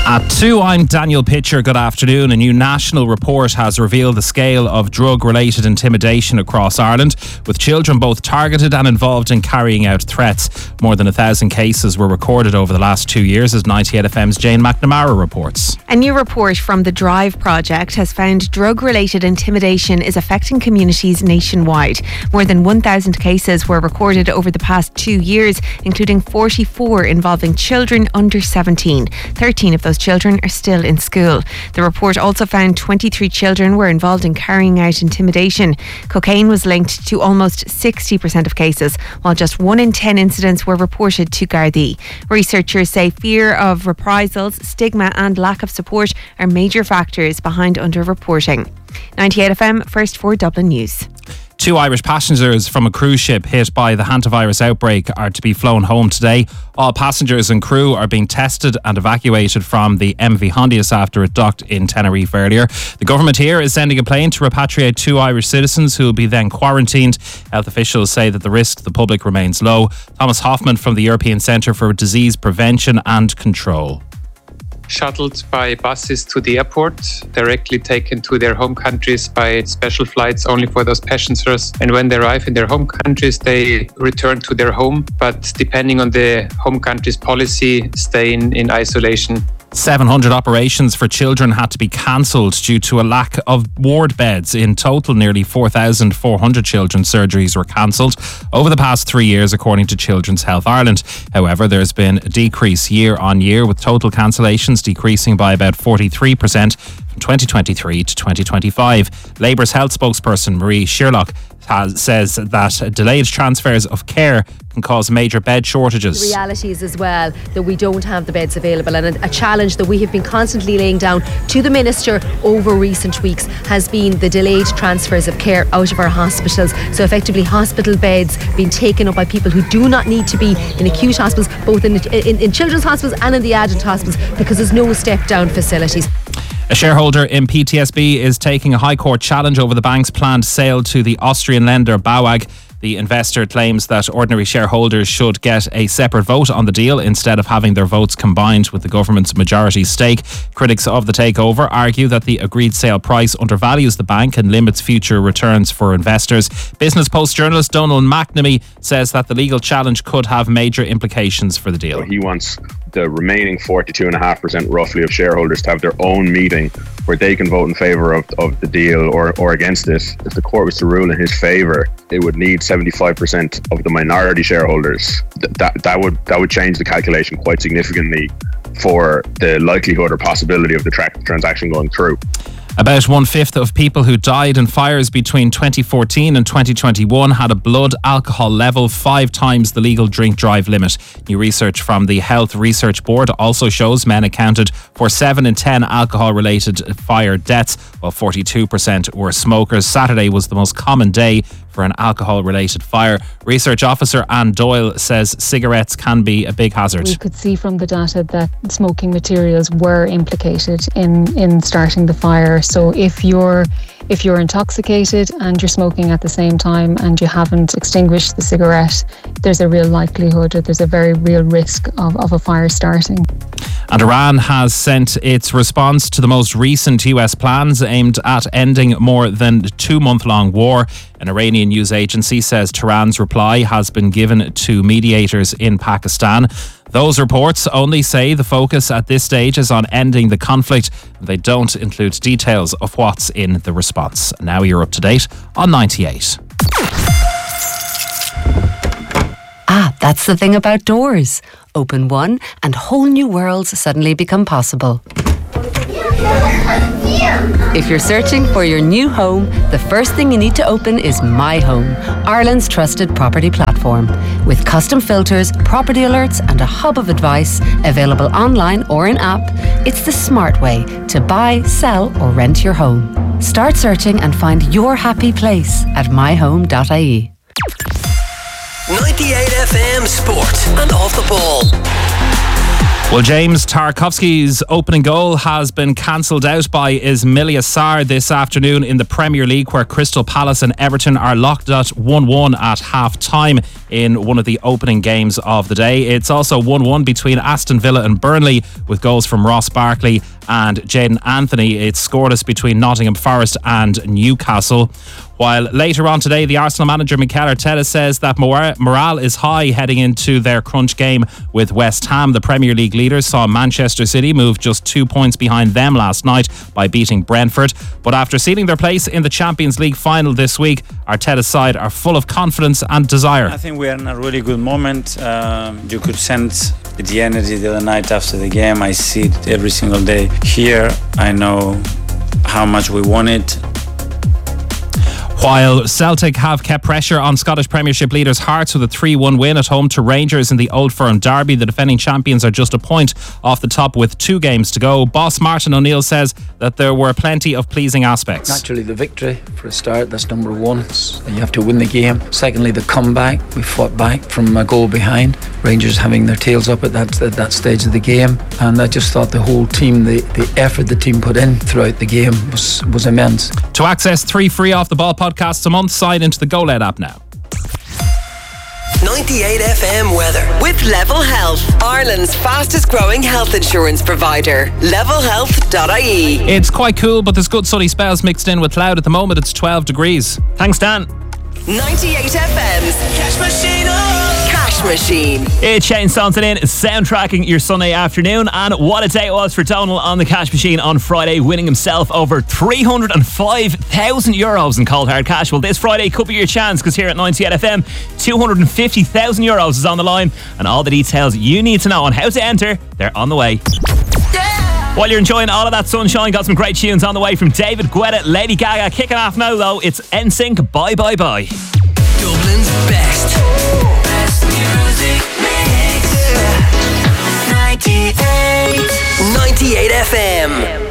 At 2, I'm Daniel Pitcher. Good afternoon. A new national report has revealed the scale of drug-related intimidation across Ireland, with children both targeted and involved in carrying out threats. More than 1,000 cases were recorded over the last 2 years, as 98FM's Jane McNamara reports. A new report from the Drive project has found drug-related intimidation is affecting communities nationwide. More than 1,000 cases were recorded over the past 2 years, including 44 involving children under 17. 13 of those children are still in school. The report also found 23 children were involved in carrying out intimidation. Cocaine was linked to almost 60% of cases, while just 1 in 10 incidents were reported to Gardaí. Researchers say fear of reprisals, stigma and lack of support are major factors behind underreporting. 98FM, first for Dublin News. 2 Irish passengers from a cruise ship hit by the hantavirus outbreak are to be flown home today. All passengers and crew are being tested and evacuated from the MV Hondius after it docked in Tenerife earlier. The government here is sending a plane to repatriate 2 Irish citizens who will be then quarantined. Health officials say that the risk to the public remains low. Thomas Hoffman from the European Centre for Disease Prevention and Control. Shuttled by buses to the airport, directly taken to their home countries by special flights only for those passengers. And when they arrive in their home countries, they return to their home, but depending on the home country's policy, stay in isolation. 700 operations for children had to be cancelled due to a lack of ward beds. In total, nearly 4,400 children's surgeries were cancelled over the past 3 years, according to Children's Health Ireland. However, there's been a decrease year on year, with total cancellations decreasing by about 43% from 2023 to 2025. Labour's health spokesperson Marie Sherlock says that delayed transfers of care can cause major bed shortages. The reality is as well that we don't have the beds available, and a challenge that we have been constantly laying down to the Minister over recent weeks has been the delayed transfers of care out of our hospitals. So effectively hospital beds being taken up by people who do not need to be in acute hospitals, both in children's hospitals and in the adult hospitals, because there's no step down facilities. A shareholder in PTSB is taking a High Court challenge over the bank's planned sale to the Austrian lender BAWAG. The investor claims that ordinary shareholders should get a separate vote on the deal instead of having their votes combined with the government's majority stake. Critics of the takeover argue that the agreed sale price undervalues the bank and limits future returns for investors. Business Post journalist Donald McNamee says that the legal challenge could have major implications for the deal. He wants the remaining 42.5% roughly of shareholders to have their own meeting where they can vote in favour of the deal or against it. If the court was to rule in his favour, it would need 75% of the minority shareholders. That would change the calculation quite significantly for the likelihood or possibility of the transaction going through. About 1/5 of people who died in fires between 2014 and 2021 had a blood alcohol level 5 times the legal drink drive limit. New research from the Health Research Board also shows men accounted for 7 in 10 alcohol-related fire deaths, while 42% were smokers. Saturday was the most common day for an alcohol-related fire. Research officer Anne Doyle says cigarettes can be a big hazard. We could see from the data that smoking materials were implicated in starting the fire. So if you're intoxicated and you're smoking at the same time and you haven't extinguished the cigarette, there's a real likelihood or there's a very real risk of a fire starting. And Iran has sent its response to the most recent US plans aimed at ending more than a 2-month-long war. An Iranian news agency says Tehran's reply has been given to mediators in Pakistan. Those reports only say the focus at this stage is on ending the conflict. They don't include details of what's in the response. Now you're up to date on 98. That's the thing about doors. Open one and whole new worlds suddenly become possible. If you're searching for your new home, the first thing you need to open is My Home, Ireland's trusted property platform. With custom filters, property alerts and a hub of advice available online or in app, it's the smart way to buy, sell or rent your home. Start searching and find your happy place at myhome.ie. 98FM Sport and Off the Ball. Well, James Tarkowski's opening goal has been cancelled out by Ismaila Sarr this afternoon in the Premier League, where Crystal Palace and Everton are locked at 1-1 at half-time in one of the opening games of the day. It's also 1-1 between Aston Villa and Burnley, with goals from Ross Barkley and Jadon Anthony. It's scoreless between Nottingham Forest and Newcastle. While later on today, the Arsenal manager Mikel Arteta says that morale is high heading into their crunch game with West Ham. The Premier League leaders saw Manchester City move just 2 points behind them last night by beating Brentford. But after sealing their place in the Champions League final this week, Arteta's side are full of confidence and desire. I think we are in a really good moment. You could sense the energy the other night after the game. I see it every single day here. I know how much we want it. While Celtic have kept pressure on Scottish Premiership leaders Hearts with a 3-1 win at home to Rangers in the Old Firm derby, the defending champions are just a point off the top with 2 games to go. Boss Martin O'Neill says that there were plenty of pleasing aspects. Naturally, the victory for a start, that's number one. You have to win the game. Secondly, the comeback. We fought back from a goal behind. Rangers having their tails up at that stage of the game. And I just thought the whole team, the effort the team put in throughout the game was immense. To access 3 free Off the Ball podcasts a month, sign into the GoLed app now. 98 FM weather with Level Health, Ireland's fastest growing health insurance provider. levelhealth.ie. It's quite cool, but there's good sunny spells mixed in with cloud. At the moment it's 12 degrees. Thanks, Dan. 98 FM's Cash Machine. Cash Machine. It's Shane Staunton in, soundtracking your Sunday afternoon. And what a day it was for Donal on the Cash Machine on Friday, winning himself over €305,000 in cold hard cash. Well, this Friday could be your chance, because here at 98 FM, €250,000 is on the line. And all the details you need to know on how to enter, they're on the way. While you're enjoying all of that sunshine, got some great tunes on the way from David Guetta, Lady Gaga. Kicking off now, though, it's NSYNC, Bye Bye Bye. Dublin's best music mix. 98 FM.